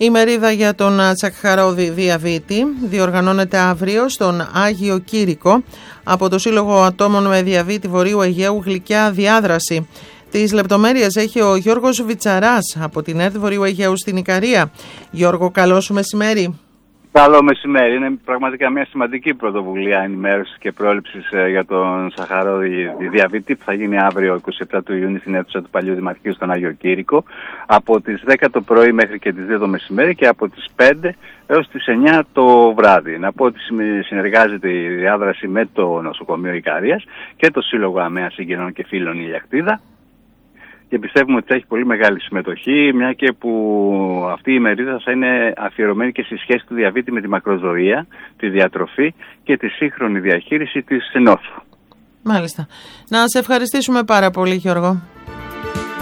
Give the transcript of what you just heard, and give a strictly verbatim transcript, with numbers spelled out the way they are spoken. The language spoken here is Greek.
Η μερίδα για τον Σαχαρώδη διαβήτη διοργανώνεται αύριο στον Άγιο Κήρυκο από το Σύλλογο Ατόμων με Διαβήτη Βορείου Αιγαίου Γλυκιά Διάδραση. Τις λεπτομέρειες έχει ο Γιώργος Βιτσαράς από την ΕΡΤ Βορείου Αιγαίου στην Ικαρία. Γιώργο, καλό σου μεσημέρι. Καλό μεσημέρι. Είναι πραγματικά μια σημαντική πρωτοβουλία ενημέρωσης και πρόληψης για τον Σαχαρώδη διαβήτη που θα γίνει αύριο εικοστή εβδόμη του Ιούνιου στην αίθουσα του Παλιού Δημαρχείου στον Άγιο Κήρυκο από τις δέκα το πρωί μέχρι και τις δύο το μεσημέρι και από τις πέντε έως τις εννιά το βράδυ. Να πω ότι συνεργάζεται η διάδραση με το Νοσοκομείο Ικαρίας και το Σύλλογο ΑΜΕΑ Συγγενών και Φίλων Ηλιακτίδα. Και πιστεύουμε ότι θα έχει πολύ μεγάλη συμμετοχή, μια και που αυτή η ημερίδα θα είναι αφιερωμένη και στη σχέση του διαβήτη με τη μακροζωία, τη διατροφή και τη σύγχρονη διαχείριση της νόσου. Μάλιστα. Να σε ευχαριστήσουμε πάρα πολύ, Γιώργο.